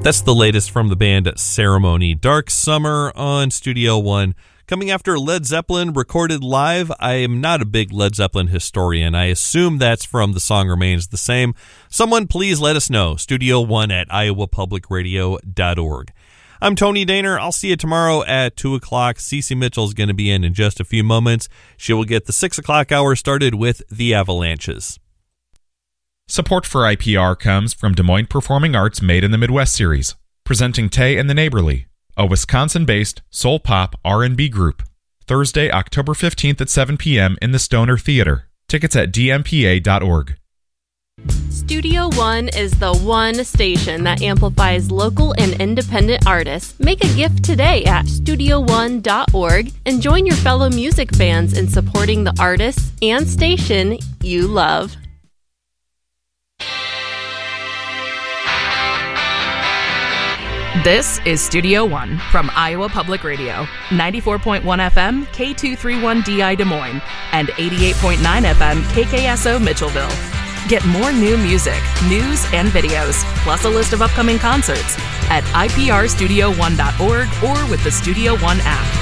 That's the latest from the band Ceremony. Dark Summer on Studio One. Coming after Led Zeppelin recorded live. I am not a big Led Zeppelin historian. I assume that's from The Song Remains the Same. Someone please let us know. Studio One at iowapublicradio.org. I'm Tony Daner. I'll see you tomorrow at 2 o'clock. Cece Mitchell's going to be in just a few moments. She will get the 6 o'clock hour started with The Avalanches. Support for IPR comes from Des Moines Performing Arts Made in the Midwest series, presenting Tay and the Neighborly, a Wisconsin-based soul pop R&B group. Thursday, October 15th at 7 p.m. in the Stoner Theater. Tickets at dmpa.org. Studio One is the one station that amplifies local and independent artists. Make a gift today at studioone.org and join your fellow music fans in supporting the artists and station you love. This is Studio One from Iowa Public Radio, 94.1 FM, K231DI Des Moines, and 88.9 FM, KKSO Mitchellville. Get more new music, news, and videos, plus a list of upcoming concerts at iprstudio1.org or with the Studio One app.